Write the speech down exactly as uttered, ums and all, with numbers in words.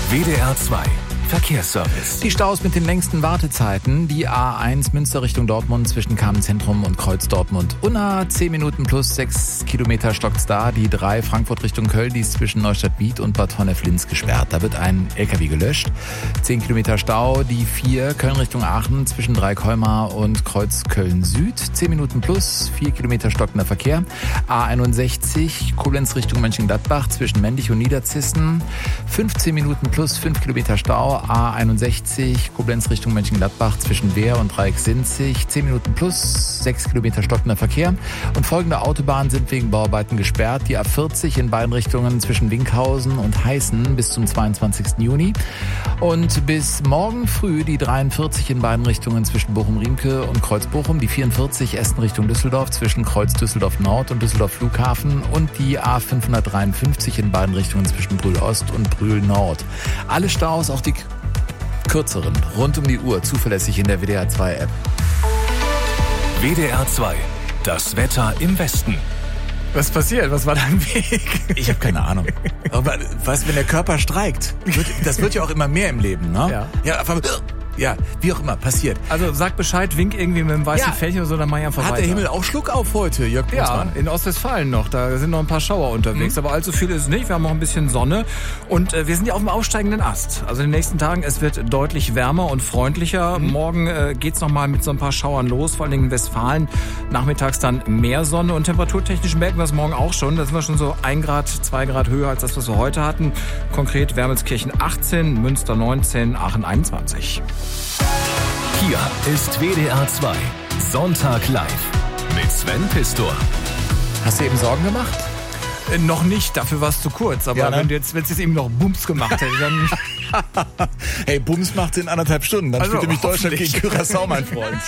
W D R zwei Verkehrsservice. Die Staus mit den längsten Wartezeiten. Die A eins Münster Richtung Dortmund zwischen Kamenz-Zentrum und Kreuz Dortmund-Unna. zehn Minuten plus sechs Kilometer stockt's da. Die drei Frankfurt Richtung Köln, die ist zwischen Neustadt-Biet und Bad Honnef-Linz gesperrt. Da wird ein L K W gelöscht. zehn Kilometer Stau. Die vier Köln Richtung Aachen zwischen Dreikolmar und Kreuz Köln-Süd. zehn Minuten plus vier Kilometer stockender Verkehr. A einundsechzig Koblenz Richtung Mönchengladbach zwischen Mendig und Niederzissen. fünfzehn Minuten plus fünf Kilometer Stau. A einundsechzig Koblenz Richtung Mönchengladbach zwischen Wehr und Dreieck-Sinzig. zehn Minuten plus sechs Kilometer stockender Verkehr. Und folgende Autobahnen sind wegen Bauarbeiten gesperrt. Die A vierzig in beiden Richtungen zwischen Winkhausen und Heißen bis zum zweiundzwanzigsten Juni. Und bis morgen früh die dreiundvierzig in beiden Richtungen zwischen Bochum-Riemke und Kreuz-Bochum. Die vierundvierzig Essen Richtung Düsseldorf zwischen Kreuz Düsseldorf-Nord und Düsseldorf-Flughafen. Und die A fünfhundertdreiundfünfzig in beiden Richtungen zwischen Brühl-Ost und Brühl-Nord. Alle Staus, auch die kürzeren, rund um die Uhr, zuverlässig in der W D R zwei App. W D R zwei, das Wetter im Westen. Was passiert? Was war dein Weg? Ich habe keine Ahnung. Aber weißt du, wenn der Körper streikt, wird, das wird ja auch immer mehr im Leben, ne? Ja. Ja, einfach, ja, wie auch immer, passiert. Also sag Bescheid, wink irgendwie mit dem weißen Ja. Fällchen oder so, dann mach ich einfach Hat weiter. der Himmel auch Schluck auf heute, Jörg Ja, Butzmann? in Ostwestfalen noch. Da sind noch ein paar Schauer unterwegs, Mhm. aber allzu viel ist es nicht. Wir haben auch ein bisschen Sonne und äh, wir sind ja auf dem aufsteigenden Ast. Also in den nächsten Tagen, es wird deutlich wärmer und freundlicher. Mhm. Morgen äh, geht's noch mal mit so ein paar Schauern los, vor allen Dingen in Westfalen. Nachmittags dann mehr Sonne und temperaturtechnisch merken wir es morgen auch schon. Da sind wir schon so ein Grad, zwei Grad höher als das, was wir heute hatten. Konkret Wermelskirchen achtzehn, Münster neunzehn, Aachen einundzwanzig. Hier ist W D R zwei Sonntag live mit Sven Pistor. Hast du eben Sorgen gemacht? Äh, noch nicht, dafür war es zu kurz. Aber Ja, ne? wenn du jetzt, wenn es jetzt eben noch Bums gemacht hätte, dann... Hey, Bums macht's in anderthalb Stunden. Dann Also, spielt nämlich Deutschland hoffentlich. gegen Curaçao, mein Freund.